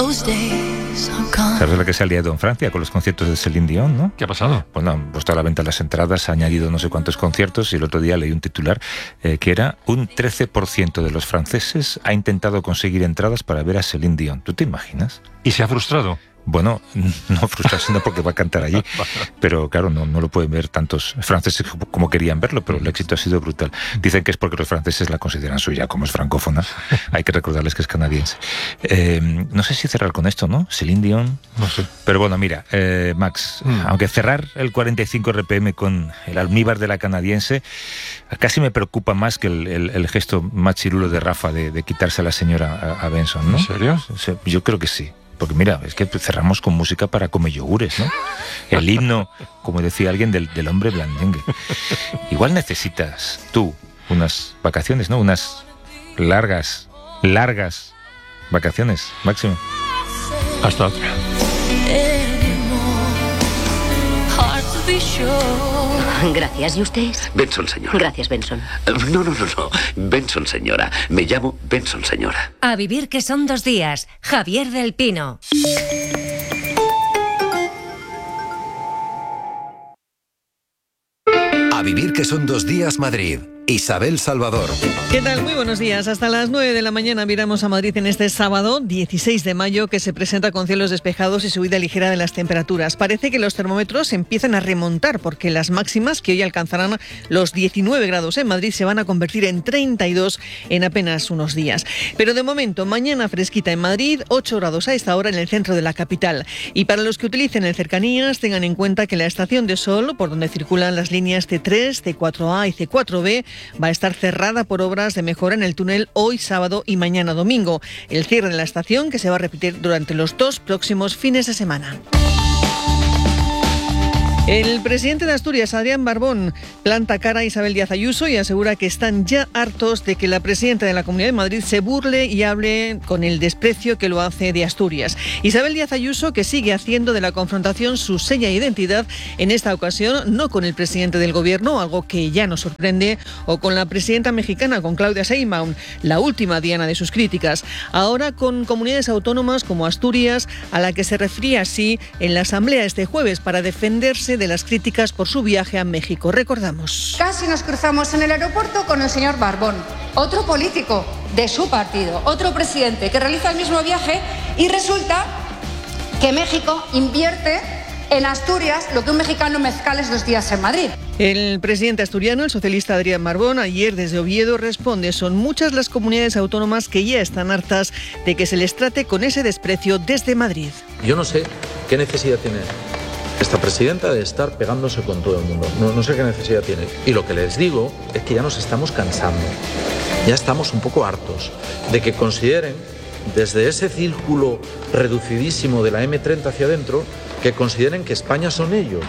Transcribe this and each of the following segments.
¿Sabes lo que se ha liado en Francia con los conciertos de Céline Dion, no? ¿Qué ha pasado? Bueno, han puesto a la venta las entradas, ha añadido no sé cuántos conciertos y el otro día leí un titular que era un 13% de los franceses ha intentado conseguir entradas para ver a Céline Dion. ¿Tú te imaginas? ¿Y se ha frustrado? Bueno, no frustrarse no porque va a cantar allí, pero claro, no lo pueden ver tantos franceses como querían verlo, pero el éxito ha sido brutal. Dicen que es porque los franceses la consideran suya, como es francófona, hay que recordarles que es canadiense. No sé si cerrar con esto, ¿no? Céline Dion, no sé. Pero bueno, mira, Max, aunque cerrar el 45 RPM con el almíbar de la canadiense, casi me preocupa más que el gesto machirulo de Rafa de quitarse a la señora a Benson, ¿no? ¿En serio? Yo creo que sí. Porque mira, es que cerramos con música para comer yogures, ¿no? El himno, como decía alguien, del hombre blandengue. Igual necesitas tú unas vacaciones, ¿no? Unas largas vacaciones, Máximo. Hasta otra. Gracias. ¿Y usted? Benson, señora. Gracias, Benson. No. Benson, señora. Me llamo Benson, señora. A vivir que son 2 días. Javier del Pino. A vivir que son 2 días, Madrid. Isabel Salvador. ¿Qué tal? Muy buenos días. Hasta las 9 de la mañana miramos a Madrid en este sábado, 16 de mayo, que se presenta con cielos despejados y subida ligera de las temperaturas. Parece que los termómetros empiezan a remontar porque las máximas, que hoy alcanzarán los 19 grados en Madrid, se van a convertir en 32 en apenas unos días. Pero de momento, mañana fresquita en Madrid, 8 grados a esta hora en el centro de la capital. Y para los que utilicen el Cercanías, tengan en cuenta que la estación de Sol, por donde circulan las líneas C3, C4A y C4B, va a estar cerrada por obras de mejora en el túnel hoy sábado y mañana domingo. El cierre de la estación que se va a repetir durante los 2 próximos fines de semana. El presidente de Asturias, Adrián Barbón, planta cara a Isabel Díaz Ayuso y asegura que están ya hartos de que la presidenta de la Comunidad de Madrid se burle y hable con el desprecio que lo hace de Asturias. Isabel Díaz Ayuso, que sigue haciendo de la confrontación su seña de identidad, en esta ocasión no con el presidente del gobierno, algo que ya nos sorprende, o con la presidenta mexicana, con Claudia Sheinbaum, la última diana de sus críticas. Ahora con comunidades autónomas como Asturias, a la que se refería así en la asamblea este jueves para defenderse de las críticas por su viaje a México. Recordamos. Casi nos cruzamos en el aeropuerto con el señor Barbón, otro político de su partido, otro presidente que realiza el mismo viaje, y resulta que México invierte en Asturias lo que un mexicano mezcales 2 días en Madrid. El presidente asturiano, el socialista Adrián Barbón, ayer desde Oviedo responde: son muchas las comunidades autónomas que ya están hartas de que se les trate con ese desprecio desde Madrid. Yo no sé qué necesidad tiene esta presidenta de estar pegándose con todo el mundo. No sé qué necesidad tiene. Y lo que les digo es que ya nos estamos cansando. Ya estamos un poco hartos de que consideren, desde ese círculo reducidísimo de la M30 hacia adentro, que consideren que España son ellos.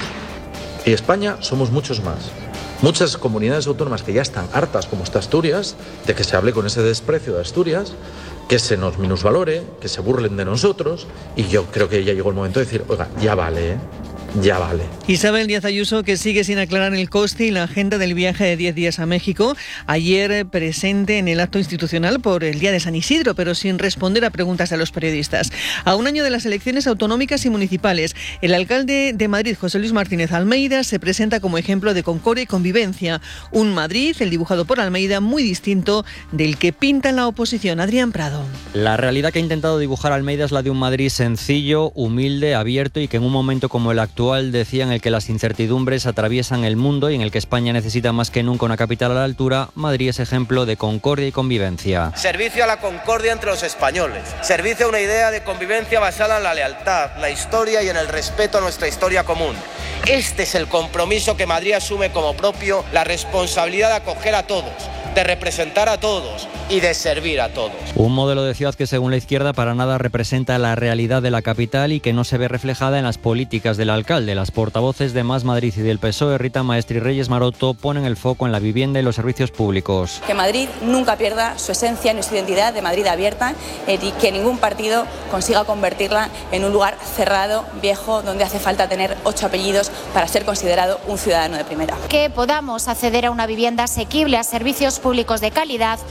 Y España somos muchos más. Muchas comunidades autónomas que ya están hartas, como está Asturias, de que se hable con ese desprecio de Asturias, que se nos minusvalore, que se burlen de nosotros, y yo creo que ya llegó el momento de decir, oiga, ya vale, ya vale. Isabel Díaz Ayuso, que sigue sin aclarar el coste y la agenda del viaje de 10 días a México, ayer presente en el acto institucional por el Día de San Isidro, pero sin responder a preguntas a los periodistas. A un año de las elecciones autonómicas y municipales, el alcalde de Madrid, José Luis Martínez Almeida, se presenta como ejemplo de concordia y convivencia. Un Madrid, el dibujado por Almeida, muy distinto del que pinta en la oposición. Adrián Prado. La realidad que ha intentado dibujar Almeida es la de un Madrid sencillo, humilde, abierto y que en un momento como el actual, decía, en el que las incertidumbres atraviesan el mundo y en el que España necesita más que nunca una capital a la altura, Madrid es ejemplo de concordia y convivencia. Servicio a la concordia entre los españoles, servicio a una idea de convivencia basada en la lealtad, la historia y en el respeto a nuestra historia común. Este es el compromiso que Madrid asume como propio, la responsabilidad de acoger a todos, de representar a todos y de servir a todos. Un modelo de ciudad que, según la izquierda, para nada representa la realidad de la capital y que no se ve reflejada en las políticas del alcalde. Las portavoces de Más Madrid y del PSOE, Rita Maestri y Reyes Maroto, ponen el foco en la vivienda y los servicios públicos. Que Madrid nunca pierda su esencia ni su identidad de Madrid abierta y que ningún partido consiga convertirla en un lugar cerrado, viejo, donde hace falta tener 8 apellidos para ser considerado un ciudadano de primera. Que podamos acceder a una vivienda asequible, a servicios públicos de calidad o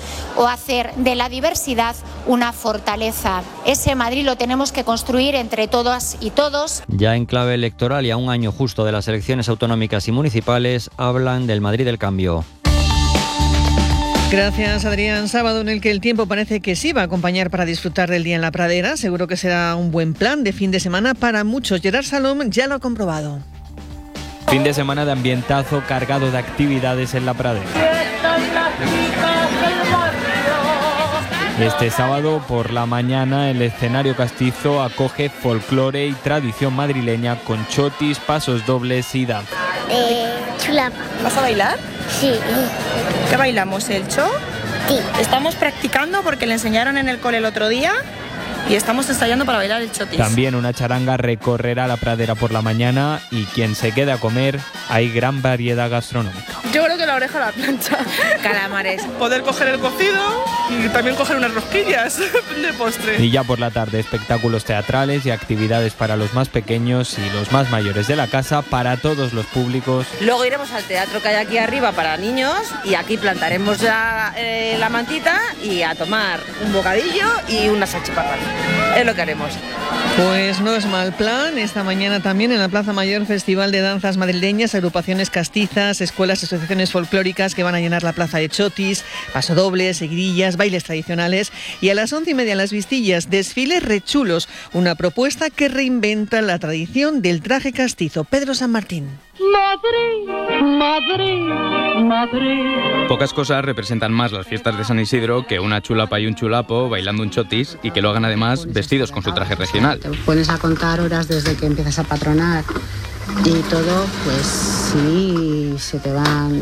hacer de la diversidad una fortaleza. Ese Madrid lo tenemos que construir entre todas y todos. Ya en clave electoral y a un año justo de las elecciones autonómicas y municipales, hablan del Madrid del cambio. Gracias, Adrián. Sábado en el que el tiempo parece que sí va a acompañar para disfrutar del día en la pradera. Seguro que será un buen plan de fin de semana para muchos. Gerard Salom ya lo ha comprobado. Fin de semana de ambientazo cargado de actividades en la pradera. Este sábado por la mañana el escenario castizo acoge folclore y tradición madrileña con chotis, pasos dobles y danza. Chulapa. ¿Vas a bailar? Sí. ¿Qué bailamos? ¿El cho? Sí. Estamos practicando porque le enseñaron en el cole el otro día y estamos ensayando para bailar el chotis. También una charanga recorrerá la pradera por la mañana y quien se quede a comer, hay gran variedad gastronómica. Yo creo que la oreja a la plancha. Calamares. Poder coger el cocido y también coger unas rosquillas de postre. Y ya por la tarde, espectáculos teatrales y actividades para los más pequeños y los más mayores de la casa, para todos los públicos. Luego iremos al teatro que hay aquí arriba para niños y aquí plantaremos ya la mantita y a tomar un bocadillo y una salchipapa. Es lo que haremos. Pues no es mal plan. Esta mañana también en la Plaza Mayor, Festival de Danzas Madrileñas, agrupaciones castizas, escuelas, asociaciones folclóricas que van a llenar la plaza de chotis, pasodobles, seguidillas, bailes tradicionales y a las 11:30 Las Vistillas, desfiles rechulos, una propuesta que reinventa la tradición del traje castizo. Pedro San Martín. Madrid, Madrid, Madrid. Pocas cosas representan más las fiestas de San Isidro que una chulapa y un chulapo bailando un chotis y que lo hagan además vestidos con su traje regional. Te pones a contar horas desde que empiezas a patronar y todo, pues sí, se te van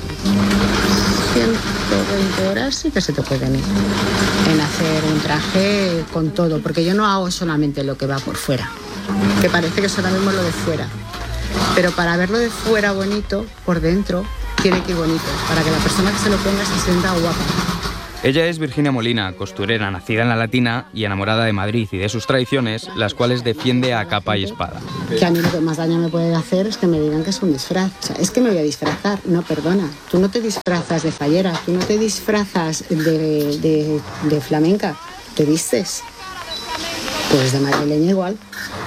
120 horas, sí que se te pueden ir en hacer un traje con todo, porque yo no hago solamente lo que va por fuera, que parece que solo vemos lo de fuera. Pero para verlo de fuera bonito, por dentro, tiene que ir bonito, para que la persona que se lo ponga se sienta guapa. Ella es Virginia Molina, costurera nacida en La Latina y enamorada de Madrid y de sus tradiciones, las cuales defiende a capa y espada. Que a mí lo que más daño me puede hacer es que me digan que es un disfraz. O sea, es que me voy a disfrazar. No, perdona. Tú no te disfrazas de fallera, tú no te disfrazas de flamenca. Te vistes. Pues de madrileña igual.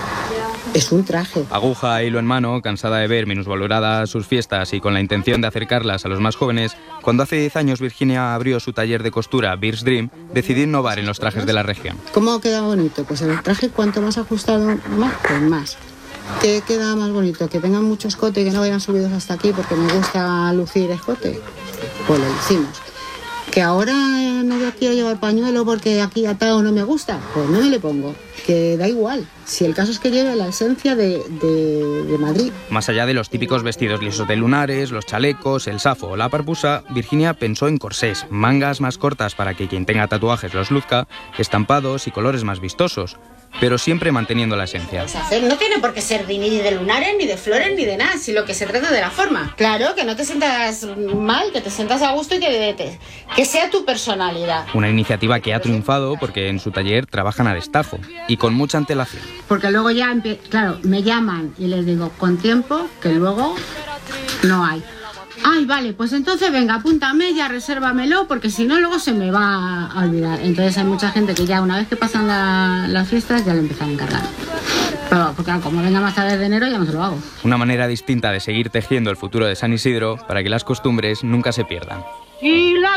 Es un traje. Aguja, hilo en mano, cansada de ver minusvaloradas sus fiestas y con la intención de acercarlas a los más jóvenes, cuando hace 10 años Virginia abrió su taller de costura Bir's Dream, decidió innovar en los trajes de la región. ¿Cómo queda bonito? Pues el traje cuanto más ajustado, más, pues más. ¿Qué queda más bonito? Que tengan mucho escote y que no vayan subidos hasta aquí porque me gusta lucir escote. Pues lo hicimos. Que ahora no quiero llevar pañuelo porque aquí atado no me gusta, pues no me le pongo, que da igual, si el caso es que lleve la esencia de Madrid. Más allá de los típicos vestidos lisos de lunares, los chalecos, el safo o la parpusa, Virginia pensó en corsés, mangas más cortas para que quien tenga tatuajes los luzca, estampados y colores más vistosos, pero siempre manteniendo la esencia. No tiene por qué ser ni de lunares, ni de flores, ni de nada, si lo que se trata de la forma. Claro, que no te sientas mal, que te sientas a gusto y que sea tu personalidad. Una iniciativa que ha triunfado porque en su taller trabajan a destajo y con mucha antelación. Porque luego ya, claro, me llaman y les digo con tiempo, que luego no hay. Ay, vale, pues entonces venga, apúntame, ya resérvamelo, porque si no luego se me va a olvidar. Entonces hay mucha gente que ya una vez que pasan las fiestas ya lo empiezan a encargar. Pero porque como venga más tarde de enero ya no se lo hago. Una manera distinta de seguir tejiendo el futuro de San Isidro para que las costumbres nunca se pierdan. Y la